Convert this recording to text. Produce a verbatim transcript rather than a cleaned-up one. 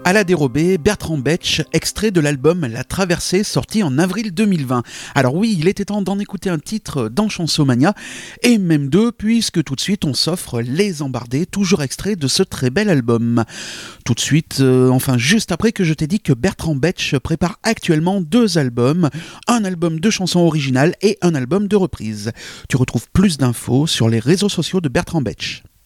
À la dérobée, Bertrand Betch, extrait de l'album La Traversée, sorti en avril deux mille vingt. Alors oui, il était temps d'en écouter un titre dans Chansomania, et même deux, puisque tout de suite on s'offre Les Embardés, toujours extrait de ce très bel album. Tout de suite, euh, enfin juste après que je t'ai dit que Bertrand Betch prépare actuellement deux albums, un album de chansons originales et un album de reprises. Tu retrouves plus d'infos sur les réseaux sociaux de Bertrand Betch.